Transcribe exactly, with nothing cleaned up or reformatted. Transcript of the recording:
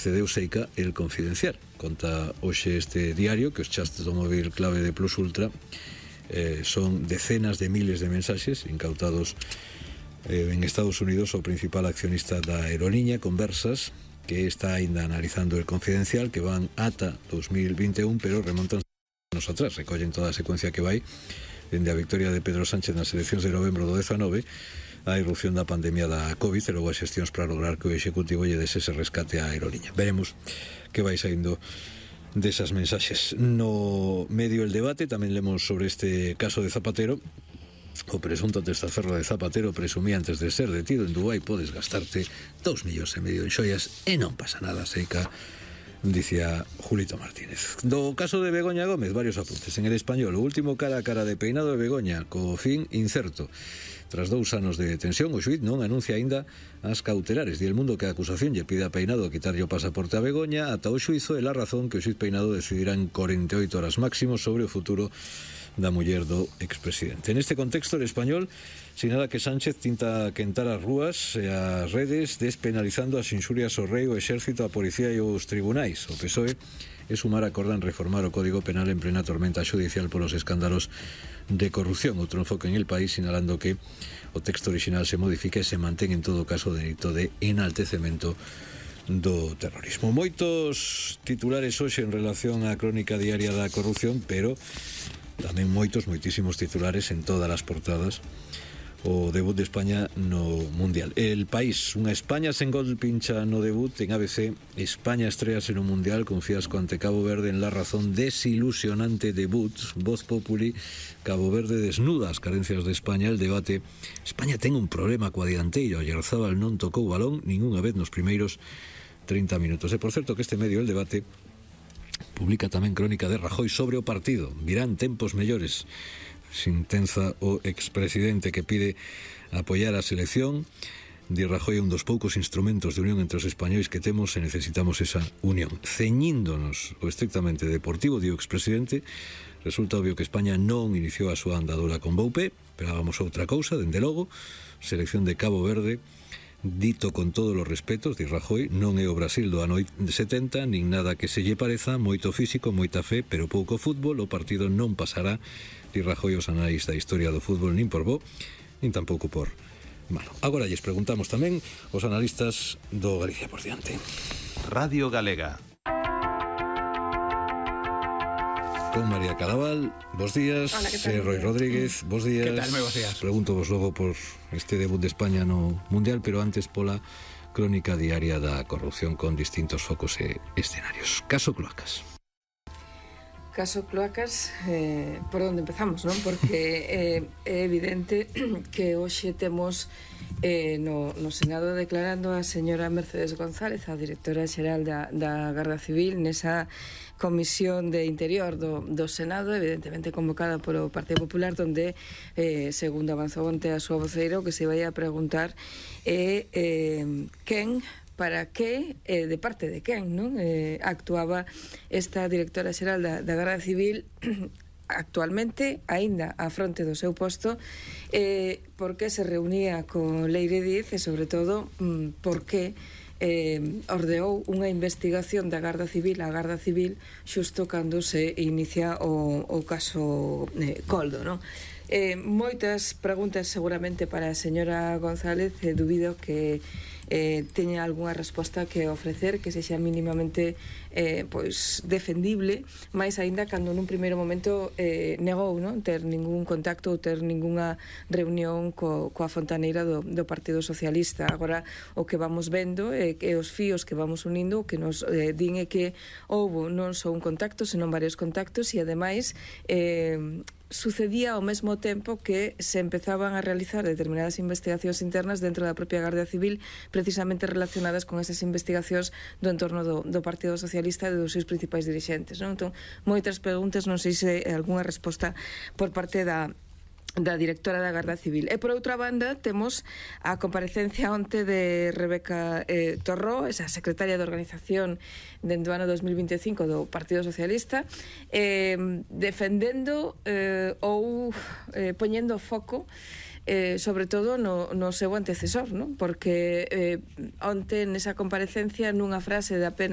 cedeu Seica El Confidencial. Conta hoxe este diario que os chats do móvil clave de Plus Ultra eh, son decenas de miles de mensaxes incautados eh, en Estados Unidos o principal accionista da aerolínea, Conversas, que está ainda analizando El Confidencial, que van ata dos mil vinte e un, pero remontan anos atrás, recollen toda a secuencia que vai dende a victoria de Pedro Sánchez nas eleccións de novembro do dezanove, a irrupción da pandemia da COVID e logo as xestións para lograr que o Executivo lle dese ese rescate á aerolínea. Veremos que vai saindo desas mensaxes. No medio el debate tamén lemos sobre este caso de Zapatero. O presunto testaferro de Zapatero presumía antes de ser detido en Dubái podes gastarte dous millóns e medio en xoias e non pasa nada, Seica, dicía Julito Martínez. Do caso de Begoña Gómez, varios apuntes. En El Español, o último cara a cara de peinado de Begoña, co fin incerto. Tras dous anos de detención, o xuíz non anuncia aínda as cautelares. Di El Mundo que a acusación lle pide a Peinado quitarlle o pasaporte a Begoña ata o xuizo e la razón que o xuíz Peinado decidirá en corenta e oito horas máximo sobre o futuro da muller do expresidente. En este contexto, El Español sinala que Sánchez tinta quentar as rúas e as redes despenalizando as inxurias ao rei, o exército, a policía e os tribunais. O P S O E e Sumar acordan reformar o Código Penal en plena tormenta xudicial polos escándalos de corrupción. Outro enfoque en El País sinalando que o texto original se modifica e se mantén en todo caso o delito de enaltecemento do terrorismo. Moitos titulares hoxe en relación á crónica diaria da corrupción, pero tamén moitos, moitísimos titulares en todas as portadas. O debut de España no Mundial. El País, unha España sen gol pincha no debut. En A B C, España estrease no Mundial con fiasco ante Cabo Verde. En La Razón, desilusionante debut. Voz Populi, Cabo Verde desnuda as carencias de España. El Debate, España ten un problema coa dianteira. Oyarzábal non tocou o balón ningunha vez nos primeiros trinta minutos. E por certo que este medio, El Debate, publica tamén crónica de Rajoy sobre o partido. Virán tempos mellores. Sentenza o expresidente que pide apoiar a selección. Di Rajoy, un dos poucos instrumentos de unión entre os españois que temos e necesitamos esa unión. Ceñíndonos o estrictamente deportivo, di o expresidente, resulta obvio que España non iniciou a súa andadura con Boupé, esperábamos outra cousa, dende logo. Selección de Cabo Verde, dito con todos os respetos, di Rajoy, non é o Brasil do ano setenta, nin nada que se lle pareza, moito físico, moita fe, pero pouco fútbol. O partido non pasará, di Rajoy, os anáis da historia do fútbol, nin por bo, nin tampouco por malo. Agora lles preguntamos tamén os analistas do Galicia por diante. Radio Galega. Con María Cadaval, bos días. Hola, ¿qué tal? Roy Rodríguez, bos días. ¿Qué tal? Moi bos días. Pregunto vos logo por este debut de España no Mundial, pero antes pola crónica diaria da corrupción con distintos focos e escenarios. Caso Cloacas. Caso Cloacas, eh, por onde empezamos, non? Porque eh, é evidente que hoxe temos eh, no, no Senado declarando a señora Mercedes González, a directora xeral da, da Garda Civil, nesa Comisión de Interior do, do Senado, evidentemente convocada polo Partido Popular, donde, eh, segundo avanzou onte a súa voceira, o que se vai a preguntar é eh, quen, para que, eh, de parte de quen, non? Eh, actuaba esta directora xeral da, da Garda Civil actualmente, aínda á fronte do seu posto, eh, por que se reunía con Leire Díez e, sobre todo, mm, por que eh, ordeou unha investigación da Garda Civil a Garda Civil xusto cando se inicia o, o caso eh, Coldo, non? Eh, moitas preguntas seguramente para a señora González, e eh, dubido que eh, teña algunha resposta que ofrecer que sexa mínimamente eh, pois defendible, máis aínda cando nun primeiro momento eh, negou, non, ter ningún contacto ou ter ningunha reunión co, coa fontaneira do, do Partido Socialista. Agora o que vamos vendo é que os fíos que vamos unindo, o que nos eh, din é que houbo non só un contacto, senón varios contactos, e ademais eh, sucedía ao mesmo tempo que se empezaban a realizar determinadas investigacións internas dentro da propia Garda Civil, precisamente relacionadas con esas investigacións do entorno do, do Partido Socialista e dos seus principais dirixentes, non? Entón, moitas preguntas, non sei se algunha resposta por parte da da directora da Garda Civil. E por outra banda temos a comparecencia onte de Rebeca eh, Torró, esa secretaria de organización dentro do ano dos mil vinte e cinco do Partido Socialista, eh, defendendo eh, ou eh, poñendo foco eh, sobre todo no, no seu antecesor, non? Porque eh, onte nesa comparecencia, nunha frase de apenas